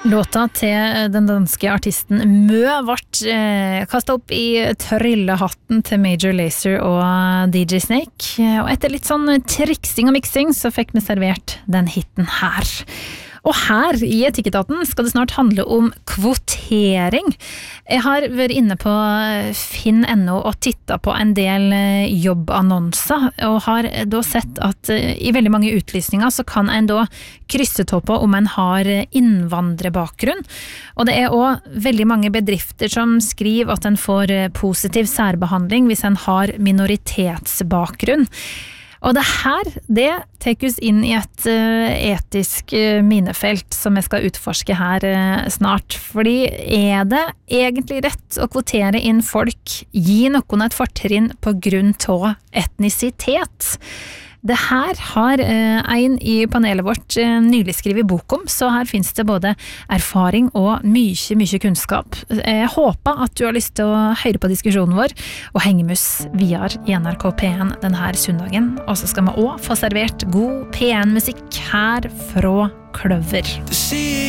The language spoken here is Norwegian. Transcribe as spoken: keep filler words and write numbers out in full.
Låta til den danske artisten Mø vart eh, kastet opp i tryllehatten til Major Lazer og D J Snake, og etter litt sånn triksing og miksing så fikk vi servert den hitten her. Og her i Etikketaten skal det snart handle om kvotering. Jeg har vært inne på finn punktum no og tittet på en del jobbannonser, og har da sett at i veldig mange utlysninger så kan en da krysse på om en har innvandrerbakgrunn. Og det er også veldig mange bedrifter som skriver at en får positiv særbehandling hvis en har minoritetsbakgrunn. Og det her, det tekes inn i et uh, etisk uh, minefelt som jeg skal utforske her uh, snart. Fordi er det egentlig rett å kvotere inn folk, gi noen et fortrinn på grunn av etnisitet? Det her har uh, en i panelet vårt uh, nylig skrevet bok om, så her finnes det både erfaring og mye, mye kunnskap. Jeg håper at du har lyst til å høre på diskusjonen vår, og henge med oss videre i N R K P en denne søndagen. Og så skal vi også få servert god P en-musikk her fra Kløver.